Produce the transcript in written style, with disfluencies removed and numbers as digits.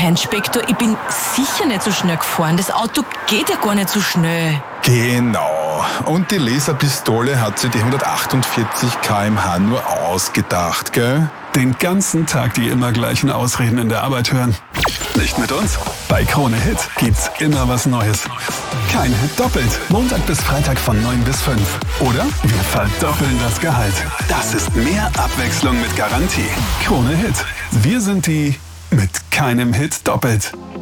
Herr Inspektor, ich bin sicher nicht so schnell gefahren. Das Auto geht ja gar nicht so schnell. Genau. Und die Laserpistole hat sie die 148 km/h nur ausgedacht, gell? Den ganzen Tag die immer gleichen Ausreden in der Arbeit hören. Nicht mit uns. Bei Krone Hit gibt's immer was Neues. Kein Hit doppelt. Montag bis Freitag von 9 bis 5. Oder wir verdoppeln das Gehalt. Das ist mehr Abwechslung mit Garantie. Krone Hit. Wir sind die mit keinem Hit doppelt.